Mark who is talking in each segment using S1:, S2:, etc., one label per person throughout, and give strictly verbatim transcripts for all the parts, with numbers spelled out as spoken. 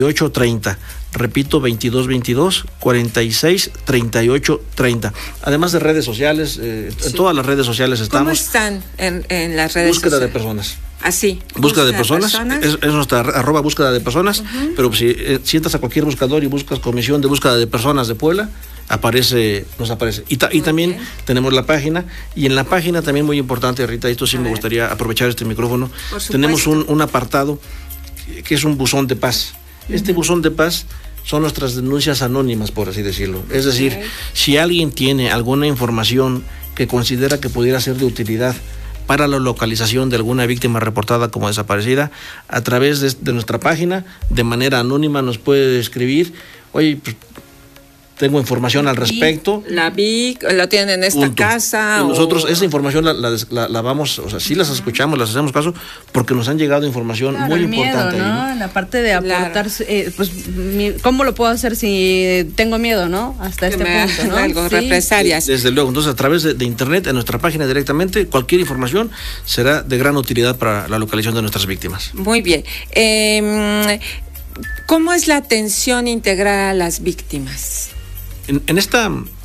S1: ocho treinta. Repito, veintidós veintidós, cuarenta y seis, treinta y ocho, treinta. Además de redes sociales, eh, sí. en todas las redes sociales estamos.
S2: ¿Cómo están en, en las redes
S1: Búsqueda
S2: sociales?
S1: de personas.
S2: Así.
S1: Búsqueda, búsqueda de personas, personas. Es, es nuestra arroba búsqueda de personas, uh-huh. pero si eh, sientas a cualquier buscador y buscas Comisión de Búsqueda de Personas de Puebla, aparece, nos aparece. Y, ta, y también bien. tenemos la página, y en la página también muy importante, Rita, esto sí a me ver. gustaría aprovechar este micrófono, tenemos un, un apartado que es un buzón de paz. Este uh-huh. buzón de paz son nuestras denuncias anónimas, por así decirlo. Es decir, okay. si alguien tiene alguna información que considera que pudiera ser de utilidad para la localización de alguna víctima reportada como desaparecida, a través de, de nuestra página, de manera anónima nos puede escribir, oye, pues, tengo información al respecto.
S2: La vi, la tienen en esta punto. casa.
S1: Y nosotros o... esa información la, la, la, la vamos, o sea, sí las escuchamos, las hacemos caso, porque nos han llegado información
S3: claro,
S1: muy
S3: el miedo,
S1: importante.
S3: ¿no?
S1: Ahí, ¿no?
S3: La parte de aportar, claro. eh, pues, mi, ¿cómo lo puedo hacer si tengo miedo, no? Hasta que este me punto, ¿no?
S2: Algo,
S3: sí.
S2: represalias.
S1: Desde luego, entonces a través de, de internet, en nuestra página directamente, cualquier información será de gran utilidad para la localización de nuestras víctimas.
S2: Muy bien. Eh, ¿Cómo es la atención integral a las víctimas?
S1: En, en esta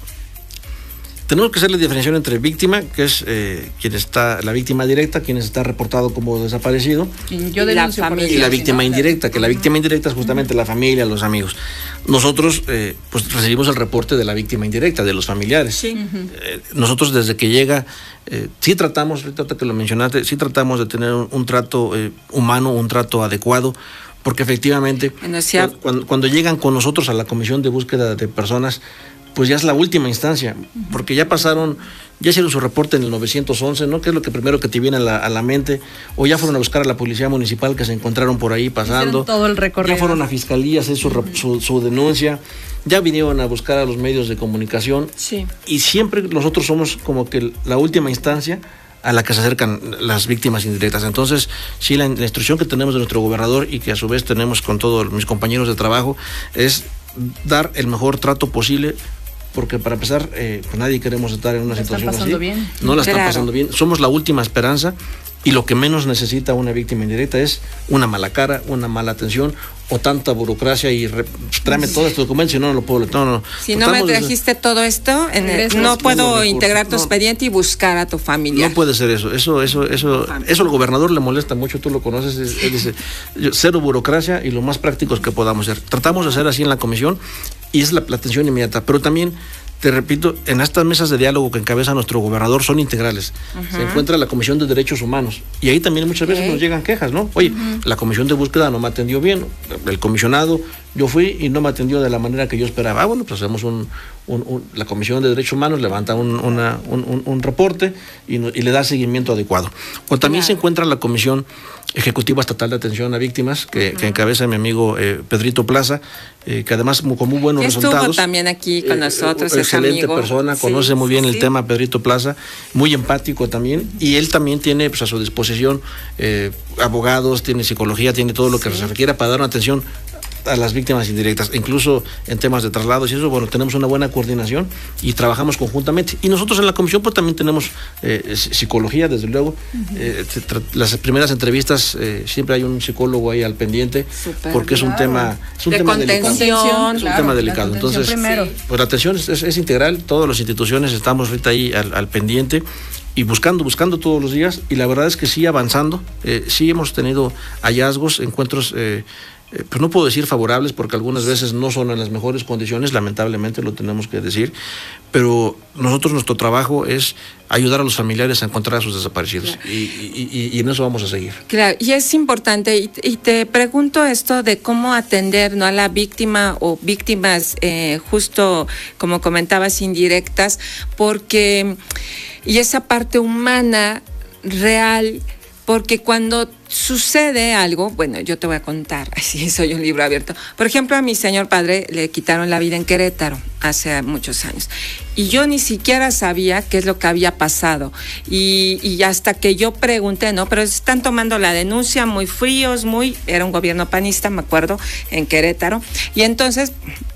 S1: tenemos que hacer la diferenciación entre víctima, que es eh, quien está, la víctima directa, quien está reportado como desaparecido,
S3: Yo
S2: la familia,
S1: y la víctima indirecta, que la víctima indirecta es justamente la familia, los amigos. Nosotros eh, pues recibimos el reporte de la víctima indirecta, de los familiares.
S2: Sí.
S1: Eh, nosotros desde que llega, eh, sí tratamos, ahorita que lo mencionaste, sí tratamos de tener un, un trato eh, humano, un trato adecuado, porque efectivamente
S2: bueno, si ha...
S1: cuando, cuando llegan con nosotros a la Comisión de Búsqueda de Personas, pues ya es la última instancia, porque ya pasaron, ya hicieron su reporte en el novecientos once, ¿no? Que es lo que primero que te viene a la, a la mente, o ya fueron a buscar a la policía municipal que se encontraron por ahí pasando,
S3: hicieron todo el recorrido.
S1: Ya fueron a fiscalía a hacer su, uh-huh. su, su denuncia, ya vinieron a buscar a los medios de comunicación,
S2: sí.
S1: y siempre nosotros somos como que la última instancia a la que se acercan las víctimas indirectas. Entonces, sí, la, la instrucción que tenemos de nuestro gobernador y que a su vez tenemos con todos mis compañeros de trabajo es dar el mejor trato posible, porque para empezar, eh, pues nadie queremos estar en una
S3: ¿La
S1: situación
S3: están pasando
S1: así.
S3: Bien?
S1: No la
S2: claro.
S1: están pasando bien. Somos la última esperanza, y lo que menos necesita una víctima indirecta es una mala cara, una mala atención o tanta burocracia y re, tráeme todos estos documentos y no, no lo puedo. No, no.
S2: Si no me trajiste de... todo esto, en el, no puedo integrar tu no, expediente y buscar a tu familia.
S1: No puede ser eso. Eso, eso, eso, eso al gobernador le molesta mucho. Tú lo conoces. Él dice cero burocracia y lo más prácticos que podamos ser. Tratamos de hacer así en la comisión y es la, la atención inmediata. Pero también, te repito, en estas mesas de diálogo que encabeza nuestro gobernador son integrales. Uh-huh. Se encuentra la Comisión de Derechos Humanos y ahí también muchas veces okay. nos llegan quejas, ¿no? Oye, uh-huh. la Comisión de Búsqueda no me atendió bien, el comisionado, yo fui y no me atendió de la manera que yo esperaba. Ah, bueno, pues hacemos un, un, un la Comisión de Derechos Humanos levanta un, una, un, un, un reporte y, no, y le da seguimiento adecuado. O también claro. se encuentra la Comisión Ejecutiva Estatal de Atención a Víctimas, que, uh-huh. que encabeza mi amigo eh, Pedrito Plaza, eh, que además con muy buenos
S2: Estuvo
S1: resultados.
S2: Estuvo también aquí con eh, nosotros,
S1: eh,
S2: es
S1: excelente
S2: amigo.
S1: persona,
S2: sí,
S1: conoce muy bien
S2: sí,
S1: el
S2: sí.
S1: tema, Pedrito Plaza, muy empático también, y él también tiene pues, a su disposición eh, abogados, tiene psicología, tiene todo lo que sí. se requiera para dar una atención a las víctimas indirectas, incluso en temas de traslados y eso, bueno, tenemos una buena coordinación y trabajamos conjuntamente. Y nosotros en la comisión pues también tenemos eh, psicología, desde luego. Uh-huh. Eh, tra- las primeras entrevistas eh, siempre hay un psicólogo ahí al pendiente,
S2: Super,
S1: porque
S2: claro.
S1: es un tema, es un
S2: de
S1: tema
S2: contención,
S1: delicado. Es un
S3: claro,
S1: tema delicado. Entonces,
S3: primero.
S1: pues la atención es, es, es integral, todas las instituciones estamos ahorita ahí al, al pendiente y buscando, buscando todos los días, y la verdad es que sí avanzando, eh, sí hemos tenido hallazgos, encuentros eh, Eh, pues no puedo decir favorables porque algunas veces no son en las mejores condiciones, lamentablemente lo tenemos que decir, pero nosotros nuestro trabajo es ayudar a los familiares a encontrar a sus desaparecidos, claro. y, y, y en eso vamos a seguir.
S2: Claro, y es importante, y, y te pregunto esto de cómo atender, ¿no?, a la víctima o víctimas, eh, justo como comentabas, indirectas, porque, y esa parte humana, real, porque cuando sucede algo, bueno, yo te voy a contar, así soy un libro abierto. Por ejemplo, a mi señor padre le quitaron la vida en Querétaro hace muchos años y yo ni siquiera sabía qué es lo que había pasado, y, y hasta que yo pregunté, no, pero están tomando la denuncia muy fríos, muy, era un gobierno panista, me acuerdo, en Querétaro, y entonces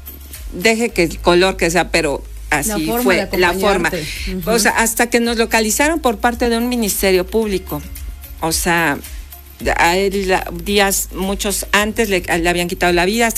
S2: deje que el color que sea, pero así
S3: la
S2: fue la forma.
S3: Uh-huh.
S2: O sea, hasta que nos localizaron por parte de un ministerio público. O sea, a él días, muchos antes le, le habían quitado la vida, hasta